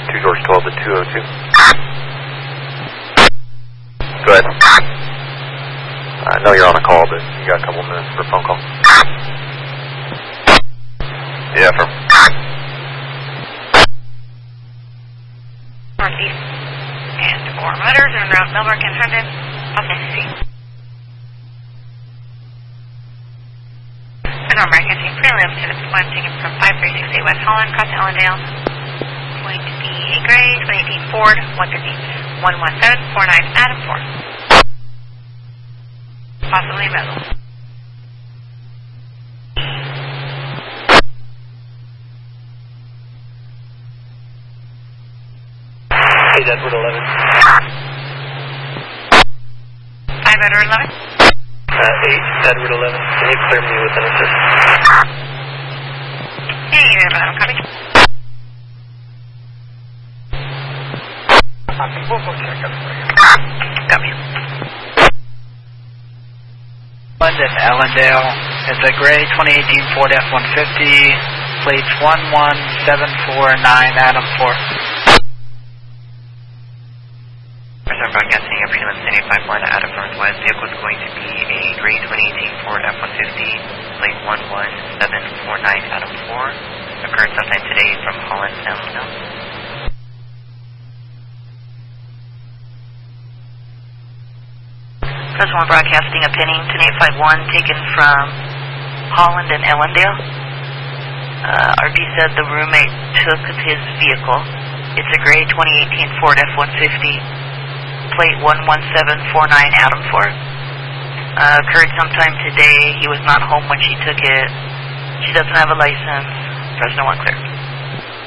2 George 12 to 202. Go ahead. I know you're on a call, but you got a couple minutes for a phone call. Yeah, from Northeast and 4 motors en route Millbrook and Herndon, Austin. And I'm requesting prelim to the one taken from 5368 West Holland, crossing Ellendale. Going to be a gray 2018 Ford 11749 Adam 4. Possibly metal. Hey, Edward 11. 5 Edward 11. 8 Edward 11. Can you clear me with an assist? Hey, Edward 11, copy. We'll go check up for you. Copy. London, Ellendale. It's a gray 2018 Ford F-150, plates 11749 Adam 4. I'm broadcasting a prelim City 51 out of Northwest. Vehicle is going to be a gray 2018 Ford F-150, plate 11749 Adam 4. Occurred sometime today from Holland, Ellendale. First one broadcasting a Pennington 851 taken from Holland and Ellendale. RB said the roommate took his vehicle. It's a gray 2018 Ford F-150, plate 11749 Adam 4. Occurred sometime today. He was not home when she took it. She doesn't have a license. Fresno 1 clear.